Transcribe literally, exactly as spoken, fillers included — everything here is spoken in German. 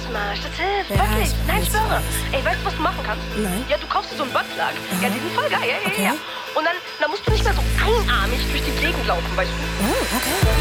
Marsch, das hilft, Ja, wirklich. ich Nein, weiß, ich schwöre. ich Ey, weißt du, was du machen kannst? Nein. Ja, du kaufst dir so einen Buttplug. Ja, die sind voll geil, ja, ja, Okay. ja. Und dann, dann musst du nicht mehr so einarmig durch die Gegend laufen, weißt du? Oh, okay.